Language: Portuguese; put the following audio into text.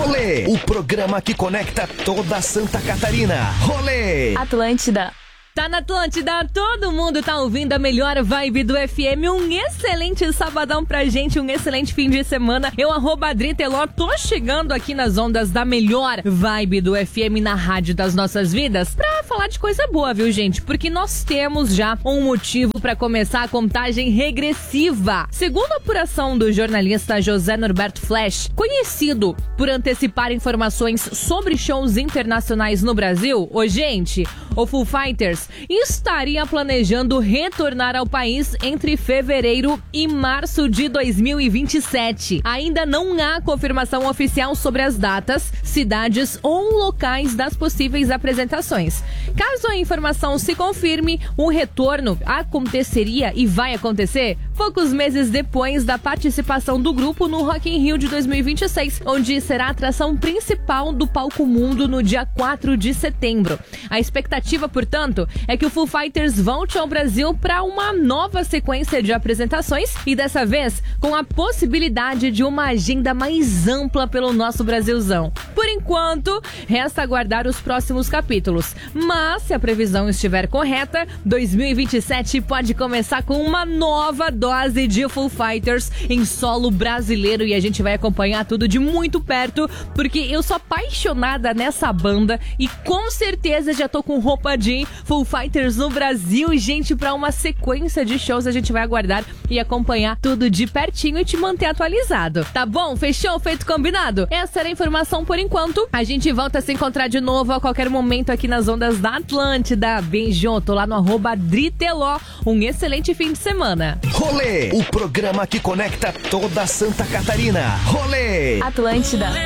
Rolê, o programa que conecta toda Santa Catarina. Rolê! Atlântida. Tá na Atlântida, todo mundo tá ouvindo a melhor vibe do FM. Um excelente sabadão pra gente, um excelente fim de semana. Eu, @AdriTeló, tô chegando aqui nas ondas da melhor vibe do FM na rádio das nossas vidas pra falar de coisa boa, viu, gente? Porque nós temos já um motivo pra começar a contagem regressiva. Segundo a apuração do jornalista José Norberto Flash, conhecido por antecipar informações sobre shows internacionais no Brasil, gente, o Foo Fighters estaria planejando retornar ao país entre fevereiro e março de 2027. Ainda não há confirmação oficial sobre as datas, cidades ou locais das possíveis apresentações. Caso a informação se confirme, o retorno aconteceria e vai acontecer poucos meses depois da participação do grupo no Rock in Rio de 2026, onde será a atração principal do Palco Mundo no dia 4 de setembro. A expectativa, portanto, é que o Foo Fighters volte ao Brasil para uma nova sequência de apresentações e dessa vez com a possibilidade de uma agenda mais ampla pelo nosso Brasilzão. Por enquanto, resta aguardar os próximos capítulos, mas se a previsão estiver correta, 2027 pode começar com uma nova dose de Foo Fighters em solo brasileiro e a gente vai acompanhar tudo de muito perto, porque eu sou apaixonada nessa banda e com certeza já tô com roupa de Foo Fighters no Brasil, gente, para uma sequência de shows a gente vai aguardar e acompanhar tudo de pertinho e te manter atualizado. Tá bom? Fechou? Feito combinado? Essa era a informação por enquanto. A gente volta a se encontrar de novo a qualquer momento aqui nas ondas da Atlântida. Beijo, tô lá no @AdriTeló. Um excelente fim de semana. Rolê, o programa que conecta toda Santa Catarina. Rolê! Atlântida.